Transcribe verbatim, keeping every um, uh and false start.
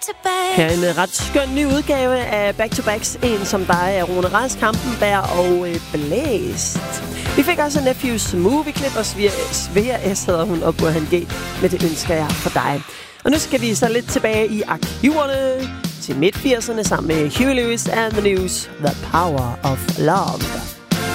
Her er en ret skøn ny udgave af Back to Backs. En som dig er Rune Rask, Kampenberg og øh, Blæst. Vi fik også Nephews Movie-klip, og Svea S hedder hun, og Burhan G med Det ønsker jeg for dig. Og nu skal vi så lidt tilbage i arkiverne til midt firserne sammen med Huey Lewis and the News, The Power of Love.